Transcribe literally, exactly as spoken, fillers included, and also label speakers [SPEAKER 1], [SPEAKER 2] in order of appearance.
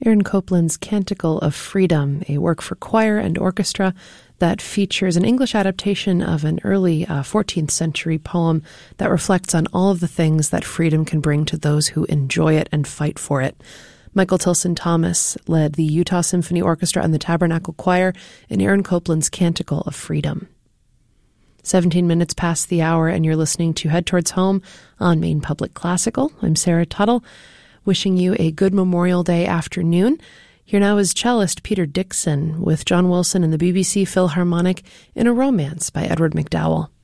[SPEAKER 1] Aaron Copland's Canticle of Freedom, a work for choir and orchestra that features an English adaptation of an early uh, fourteenth century poem that reflects on all of the things that freedom can bring to those who enjoy it and fight for it. Michael Tilson Thomas led the Utah Symphony Orchestra and the Tabernacle Choir in Aaron Copland's Canticle of Freedom. seventeen minutes past the hour, and you're listening to Head Towards Home on Maine Public Classical. I'm Sarah Tuttle, wishing you a good Memorial Day afternoon. Here now is cellist Peter Dixon with John Wilson and the B B C Philharmonic in A Romance by Edward MacDowell.